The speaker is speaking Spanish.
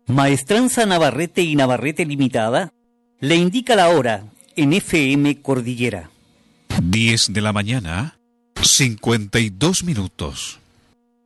Maestranza Navarrete y Navarrete Limitada le indica la hora en FM Cordillera. 10 de la mañana, 52 minutos.